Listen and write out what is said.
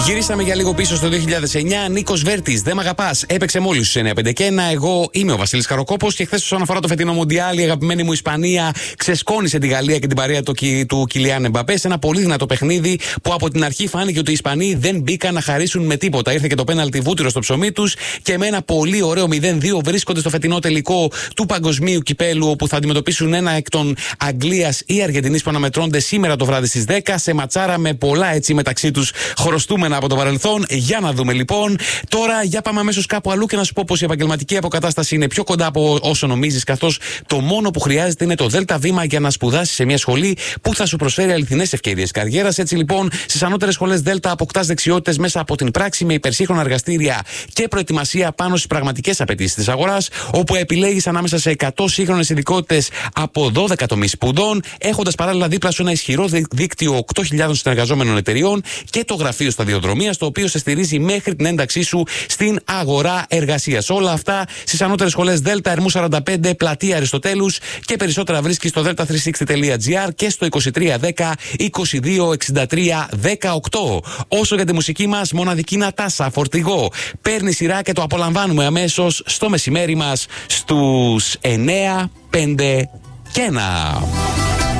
Γυρίσαμε για λίγο πίσω στο 2009. Νίκος Βέρτης, δεν μ' αγαπάς. Έπαιξε μόλις στους 9-5-1. Εγώ είμαι ο Βασίλης Καροκόπος και χθες, όσον αφορά το φετινό Μουντιάλ, η αγαπημένη μου Ισπανία ξεσκόνησε τη Γαλλία και την παρέα του Κιλιάν Εμπαπέ σε ένα πολύ δυνατό παιχνίδι που από την αρχή φάνηκε ότι οι Ισπανοί δεν μπήκαν να χαρίσουν με τίποτα. Ήρθε και το πέναλτι βούτυρο στο ψωμί τους και με ένα πολύ ωραίο 0-2 βρίσκονται στο φετινό τελικό του Παγκοσμίου Κυπέλου, όπου θα αντιμετωπίσουν ένα εκ των Αγγλίας ή Αργεντινής που αναμετρώνται σήμερα το βράδυ στις 10 σε ματσάρα με πολλά έτσι μεταξύ τους χρωστούμενα από το παρελθόν. Για να δούμε λοιπόν. Τώρα για πάμε αμέσως κάπου αλλού και να σου πω πως η επαγγελματική αποκατάσταση είναι πιο κοντά από όσο νομίζεις, καθώς το μόνο που χρειάζεται είναι το ΔΕΛΤΑ βήμα για να σπουδάσεις σε μια σχολή που θα σου προσφέρει αληθινές ευκαιρίες καριέρας. Έτσι λοιπόν, στις ανώτερες σχολές ΔΕΛΤΑ αποκτάς δεξιότητες μέσα από την πράξη με υπερσύγχρονα εργαστήρια και προετοιμασία πάνω στις πραγματικές απαιτήσεις της αγοράς, όπου επιλέγεις ανάμεσα σε 100 σύγχρονες ειδικότητες από 12 τομείς σπουδών, έχοντας παράλληλα δίπλα σου ένα ισχυρό δίκτυο 8.000 συνεργαζόμενων εταιριών και το γραφείο σταδιοδρομίας, το οποίο σε στηρίζει μέχρι την ένταξή σου στην αγορά εργασίας. Όλα αυτά στις ανώτερες σχολές ΔΕΛΤΑ, Ερμού 45, Πλατεία Αριστοτέλους, και περισσότερα βρίσκεις στο delta360.gr και στο 2310 22 63 18. Όσο για τη μουσική μας, μοναδική Νατάσα, Φορτηγό. Παίρνει σειρά και το απολαμβάνουμε αμέσως στο μεσημέρι μας στους 9, 5 και 1.